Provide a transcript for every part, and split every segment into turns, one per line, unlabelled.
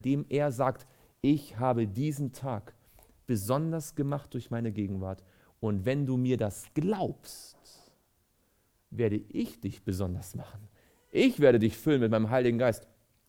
dem er sagt, ich habe diesen Tag besonders gemacht durch meine Gegenwart. Und wenn du mir das glaubst, werde ich dich besonders machen. Ich werde dich füllen mit meinem Heiligen Geist.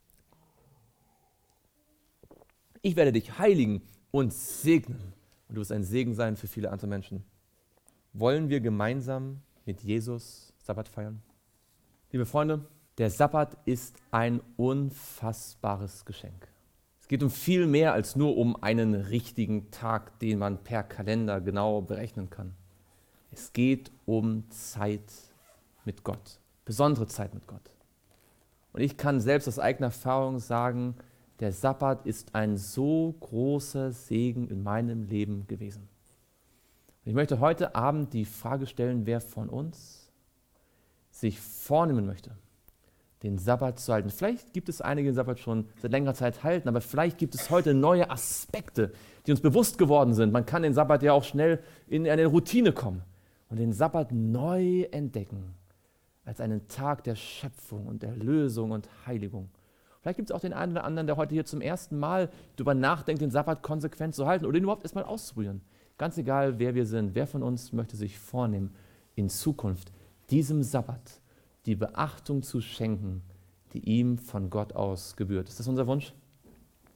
Ich werde dich heiligen und segnen. Und du wirst ein Segen sein für viele andere Menschen. Wollen wir gemeinsam mit Jesus Sabbat feiern? Liebe Freunde, der Sabbat ist ein unfassbares Geschenk. Es geht um viel mehr als nur um einen richtigen Tag, den man per Kalender genau berechnen kann. Es geht um Zeit mit Gott, besondere Zeit mit Gott. Und ich kann selbst aus eigener Erfahrung sagen, der Sabbat ist ein so großer Segen in meinem Leben gewesen. Und ich möchte heute Abend die Frage stellen, wer von uns sich vornehmen möchte, den Sabbat zu halten. Vielleicht gibt es einige, die den Sabbat schon seit längerer Zeit halten, aber vielleicht gibt es heute neue Aspekte, die uns bewusst geworden sind. Man kann den Sabbat ja auch schnell in eine Routine kommen und den Sabbat neu entdecken als einen Tag der Schöpfung und Erlösung und Heiligung. Vielleicht gibt es auch den einen oder anderen, der heute hier zum ersten Mal darüber nachdenkt, den Sabbat konsequent zu halten oder ihn überhaupt erstmal auszuprobieren. Ganz egal, wer wir sind, wer von uns möchte sich vornehmen, in Zukunft diesem Sabbat die Beachtung zu schenken, die ihm von Gott aus gebührt. Ist das unser Wunsch?